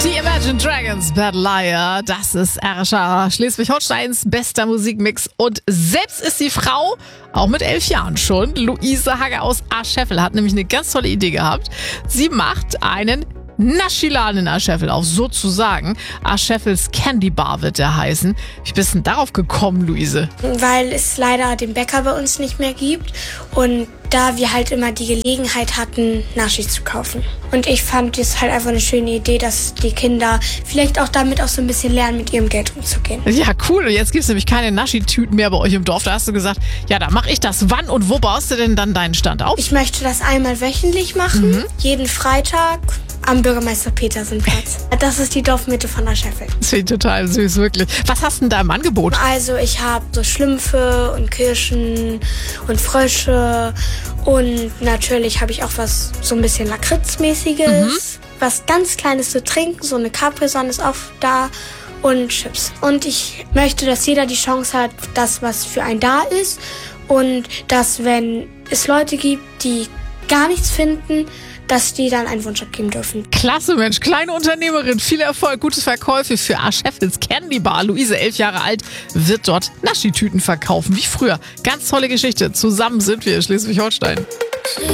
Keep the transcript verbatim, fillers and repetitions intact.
Die Imagine Dragons, Bad Liar, das ist R S H, Schleswig-Holsteins bester Musikmix. Und selbst ist die Frau, auch mit elf Jahren schon, Luise Hagger aus Ascheffel, hat nämlich eine ganz tolle Idee gehabt. Sie macht einen Naschiladen in Ascheffel auf, sozusagen. Ascheffels Candy Bar wird der heißen. Wie bist du denn darauf gekommen, Luise? Weil es leider den Bäcker bei uns nicht mehr gibt und da wir halt immer die Gelegenheit hatten, Naschis zu kaufen. Und ich fand es halt einfach eine schöne Idee, dass die Kinder vielleicht auch damit auch so ein bisschen lernen, mit ihrem Geld umzugehen. Ja, cool. Und jetzt gibt es nämlich keine Naschi-Tüten mehr bei euch im Dorf. Da hast du gesagt, ja, da mache ich das. Wann und wo baust du denn dann deinen Stand auf? Ich möchte das einmal wöchentlich machen, mhm. jeden Freitag am Bürgermeister-Petersen-Platz. Das ist die Dorfmitte von Ascheffel. Das finde ich total süß, wirklich. Was hast du denn da im Angebot? Also ich habe so Schlümpfe und Kirschen und Frösche und natürlich habe ich auch was so ein bisschen Lakritzmäßiges, mhm. was ganz Kleines zu trinken, so eine Capri-Sonne ist auch da und Chips. Und ich möchte, dass jeder die Chance hat, das, was für einen da ist und dass, wenn es Leute gibt, die gar nichts finden, dass die dann einen Wunsch abgeben dürfen. Klasse, Mensch. Kleine Unternehmerin. Viel Erfolg, gutes Verkäufe für Ascheffels Candy Bar. Luise, elf Jahre alt, wird dort Naschi-Tüten verkaufen. Wie früher. Ganz tolle Geschichte. Zusammen sind wir, Schleswig-Holstein.